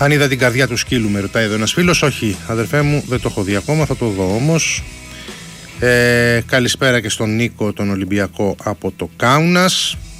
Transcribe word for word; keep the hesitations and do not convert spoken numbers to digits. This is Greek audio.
Αν είδα την καρδιά του σκύλου, με ρωτάει εδώ ένας φίλος. Όχι, αδερφέ μου, δεν το έχω δει ακόμα, θα το δω όμως. Ε, καλησπέρα και στον Νίκο, τον Ολυμπιακό από το Κάουνας.